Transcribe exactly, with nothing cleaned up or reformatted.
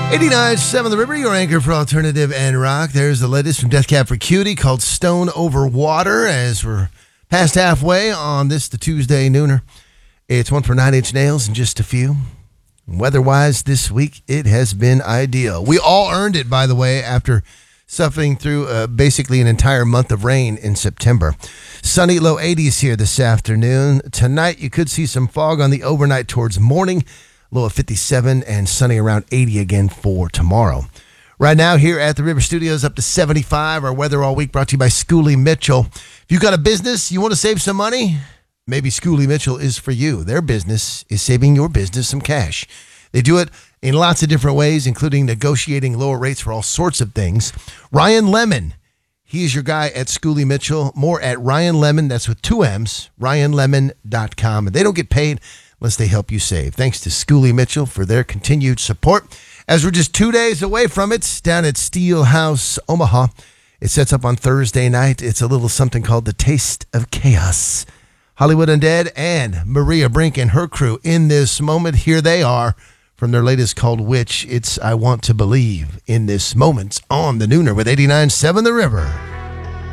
eighty-nine point seven The River, your anchor for alternative and rock. There's the latest from Death Cab for Cutie called Stone Over Water as we're past halfway on this, the Tuesday Nooner. It's one for Nine Inch Nails and just a few. Weather-wise this week, it has been ideal. We all earned it, by the way, after suffering through uh, basically an entire month of rain in September. Sunny, low eighties here this afternoon. Tonight, you could see some fog on the overnight towards morning. Low of fifty-seven and sunny around eighty again for tomorrow. Right now here at the River Studios up to seventy-five. Our weather all week brought to you by Schooley Mitchell. If you've got a business, you want to save some money? Maybe Schooley Mitchell is for you. Their business is saving your business some cash. They do it in lots of different ways, including negotiating lower rates for all sorts of things. Ryan Lemon, he is your guy at Schooley Mitchell. More at Ryan Lemon, that's with two M's, ryan lemon dot com. And they don't get paid unless they help you save. Thanks to Schooley Mitchell for their continued support. As we're just two days away from it, down at Steelhouse, Omaha, it sets up on Thursday night. It's a little something called The Taste of Chaos. Hollywood Undead and Maria Brink and her crew in this moment. Here they are from their latest called Witch. It's I Want to Believe in this moment on the Nooner with eighty-nine point seven The River.